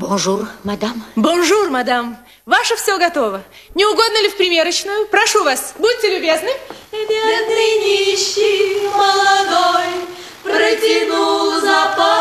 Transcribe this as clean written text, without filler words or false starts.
Бонжур, мадам. Бонжур, мадам. Ваше все готово. Не угодно ли в примерочную? Прошу вас, будьте любезны. Бедный нищий молодой протянул за